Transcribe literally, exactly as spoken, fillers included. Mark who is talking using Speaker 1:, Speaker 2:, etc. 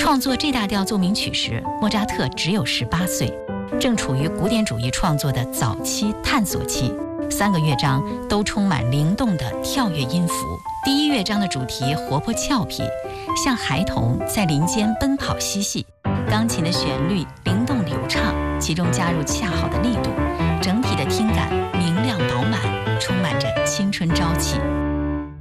Speaker 1: 创作 G 大调奏鸣曲时，莫扎特只有十八岁，正处于古典主义创作的早期探索期。三个乐章都充满灵动的跳跃音符。第一乐章的主题活泼俏皮，像孩童在林间奔跑嬉戏。钢琴的旋律灵动流畅，其中加入恰好的力度，整体的听感明亮饱满，充满着青春朝气。